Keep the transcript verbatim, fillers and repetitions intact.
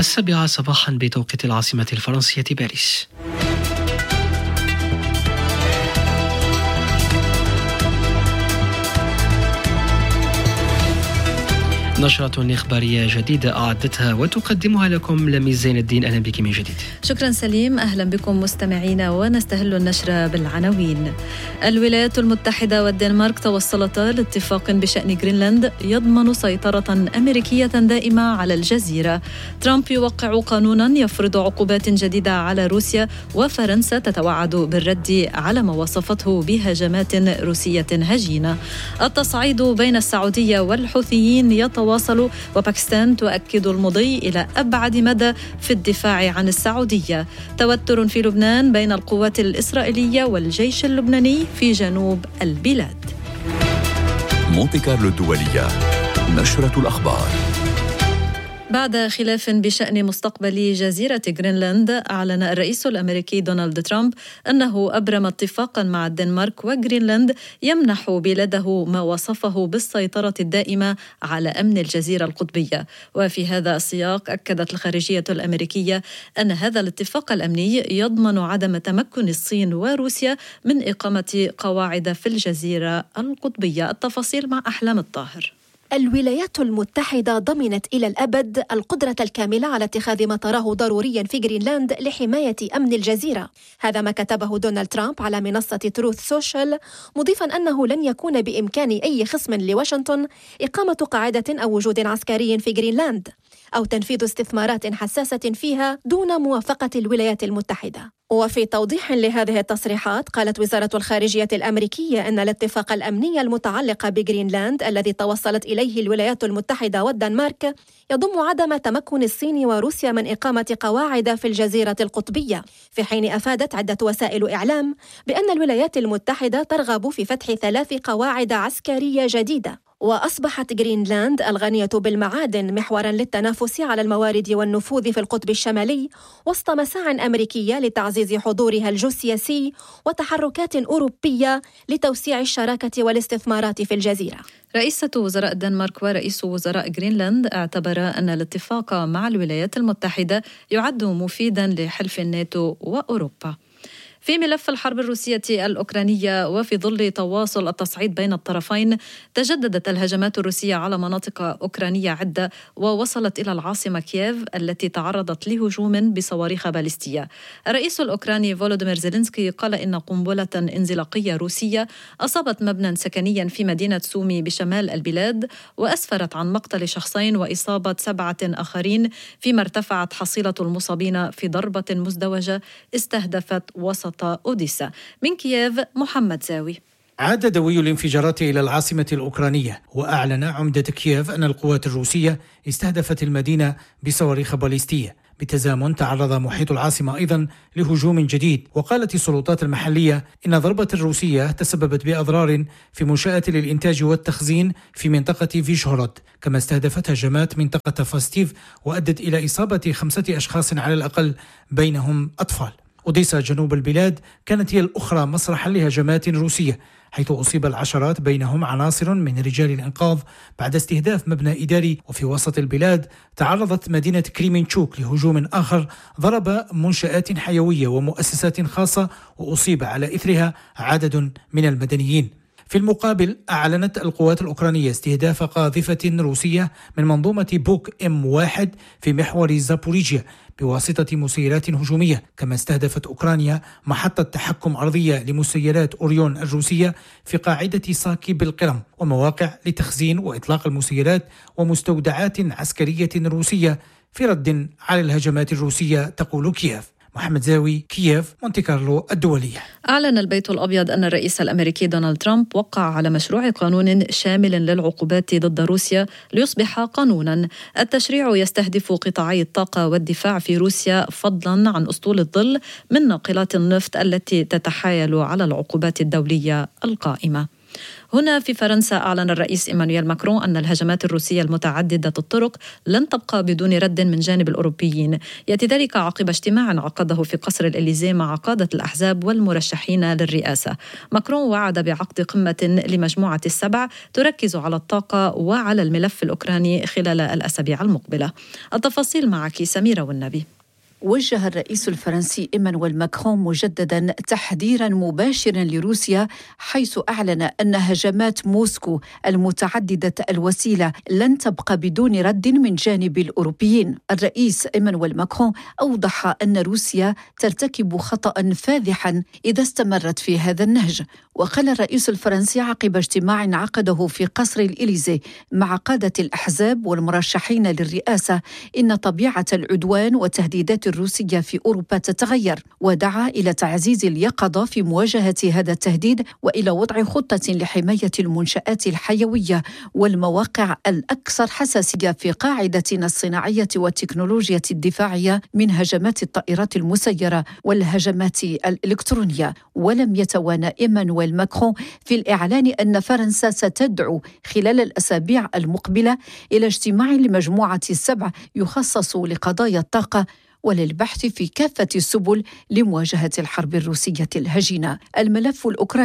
السابعة صباحا بتوقيت العاصمة الفرنسية باريس. نشرة إخبارية جديدة أعدتها وتقدمها لكم لميس زين الدين. أهلا بك من جديد. شكرا سليم، أهلا بكم مستمعينا، ونستهل النشرة بالعناوين. الولايات المتحدة والدنمارك توصلتا لاتفاق بشأن غرينلاند يضمن سيطرة أمريكية دائمة على الجزيرة. ترامب يوقع قانونا يفرض عقوبات جديدة على روسيا، وفرنسا تتوعد بالرد على ما وصفته بهجمات روسية هجينة. التصعيد بين السعودية والحوثيين يتواصل، وباكستان تؤكد المضي إلى أبعد مدى في الدفاع عن السعودية. توتر في لبنان بين القوات الإسرائيلية والجيش اللبناني في جنوب البلاد. مونتي كارلو الدولية، نشرة الأخبار. بعد خلاف بشأن مستقبل جزيرة غرينلاند، أعلن الرئيس الأمريكي دونالد ترامب أنه أبرم اتفاقا مع الدنمارك وغرينلاند يمنح بلاده ما وصفه بالسيطرة الدائمة على أمن الجزيرة القطبية. وفي هذا السياق أكدت الخارجية الأمريكية أن هذا الاتفاق الأمني يضمن عدم تمكن الصين وروسيا من إقامة قواعد في الجزيرة القطبية. التفاصيل مع أحلام الطاهر. الولايات المتحدة ضمنت إلى الأبد القدرة الكاملة على اتخاذ ما تراه ضروريا في غرينلاند لحماية أمن الجزيرة. هذا ما كتبه دونالد ترامب على منصة تروث سوشيال، مضيفا أنه لن يكون بإمكان أي خصم لواشنطن إقامة قاعدة أو وجود عسكري في غرينلاند أو تنفيذ استثمارات حساسة فيها دون موافقة الولايات المتحدة. وفي توضيح لهذه التصريحات، قالت وزارة الخارجية الأمريكية أن الاتفاق الأمني المتعلق بغرينلاند الذي توصلت إليه الولايات المتحدة والدنمارك يضم عدم تمكن الصين وروسيا من إقامة قواعد في الجزيرة القطبية، في حين أفادت عدة وسائل إعلام بأن الولايات المتحدة ترغب في فتح ثلاث قواعد عسكرية جديدة. وأصبحت غرينلاند الغنية بالمعادن محوراً للتنافس على الموارد والنفوذ في القطب الشمالي، وسط مساعٍ أمريكية لتعزيز حضورها الجيوسياسي وتحركات أوروبية لتوسيع الشراكة والاستثمارات في الجزيرة. رئيسة وزراء الدنمارك ورئيس وزراء غرينلاند اعتبر أن الاتفاق مع الولايات المتحدة يعد مفيداً لحلف الناتو وأوروبا. في ملف الحرب الروسية الأوكرانية، وفي ظل تواصل التصعيد بين الطرفين، تجددت الهجمات الروسية على مناطق أوكرانية عدة ووصلت إلى العاصمة كييف التي تعرضت لهجوم بصواريخ باليستية. الرئيس الأوكراني فولوديمير زيلينسكي قال إن قنبلة انزلاقية روسية أصابت مبنى سكنيا في مدينة سومي بشمال البلاد، وأسفرت عن مقتل شخصين وإصابة سبعة آخرين، فيما ارتفعت حصيلة المصابين في ضربة مزدوجة استهدفت وسط أوديسا. من كييف محمد زاوي. عاد دوي الانفجارات إلى العاصمة الأوكرانية، وأعلن عمدة كييف أن القوات الروسية استهدفت المدينة بصواريخ باليستية. بتزامن تعرض محيط العاصمة أيضا لهجوم جديد، وقالت السلطات المحلية إن ضربة الروسية تسببت بأضرار في منشآت للإنتاج والتخزين في منطقة فيشهورود، كما استهدفت هجمات منطقة فاستيف وأدت إلى إصابة خمسة أشخاص على الأقل بينهم أطفال. أوديسا جنوب البلاد كانت هي الأخرى مسرحا لهجمات روسية، حيث أصيب العشرات بينهم عناصر من رجال الإنقاذ بعد استهداف مبنى إداري. وفي وسط البلاد تعرضت مدينة كريمنشوك لهجوم آخر ضرب منشآت حيوية ومؤسسات خاصة، وأصيب على إثرها عدد من المدنيين. في المقابل، أعلنت القوات الأوكرانية استهداف قاذفة روسية من منظومة بوك إم واحد في محور زابوريجيا بواسطة مسيرات هجومية، كما استهدفت أوكرانيا محطة تحكم أرضية لمسيرات أوريون الروسية في قاعدة ساكي بالقرم، ومواقع لتخزين وإطلاق المسيرات ومستودعات عسكرية روسية في رد على الهجمات الروسية، تقول كييف. محمد زاوي، كييف، مونتي كارلو الدولية. أعلن البيت الأبيض أن الرئيس الأمريكي دونالد ترامب وقع على مشروع قانون شامل للعقوبات ضد روسيا ليصبح قانونا. التشريع يستهدف قطاعي الطاقة والدفاع في روسيا، فضلا عن أسطول الظل من ناقلات النفط التي تتحايل على العقوبات الدولية القائمة. هنا في فرنسا أعلن الرئيس إيمانويل ماكرون أن الهجمات الروسية المتعددة الطرق لن تبقى بدون رد من جانب الأوروبيين. يأتي ذلك عقب اجتماع عقده في قصر الإليزيه مع قادة الأحزاب والمرشحين للرئاسة. ماكرون وعد بعقد قمة لمجموعة السبع تركز على الطاقة وعلى الملف الأوكراني خلال الأسابيع المقبلة. التفاصيل معك سميرة والنبي. وجه الرئيس الفرنسي إيمانويل ماكرون مجددا تحذيرا مباشرا لروسيا، حيث أعلن أن هجمات موسكو المتعددة الوسيلة لن تبقى بدون رد من جانب الأوروبيين. الرئيس إيمانويل ماكرون أوضح أن روسيا ترتكب خطأ فاذحا إذا استمرت في هذا النهج. وقال الرئيس الفرنسي عقب اجتماع عقده في قصر الإليزيه مع قادة الأحزاب والمرشحين للرئاسة إن طبيعة العدوان وتهديدات الروسية في أوروبا تتغير، ودعا إلى تعزيز اليقظة في مواجهة هذا التهديد وإلى وضع خطة لحماية المنشآت الحيوية والمواقع الأكثر حساسية في قاعدتنا الصناعية والتكنولوجيا الدفاعية من هجمات الطائرات المسيرة والهجمات الإلكترونية. ولم يتوانى إيمانويل ماكرون في الإعلان أن فرنسا ستدعو خلال الأسابيع المقبلة إلى اجتماع لمجموعة السبع يخصص لقضايا الطاقة وللبحث في كافة السبل لمواجهة الحرب الروسية الهجينة. الملف الأوكراني